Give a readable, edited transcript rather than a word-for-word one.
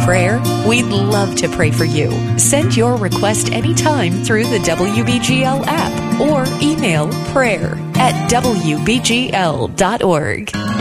prayer? We'd love to pray for you. Send your request anytime through the WBGL app or email prayer@wbgl.org.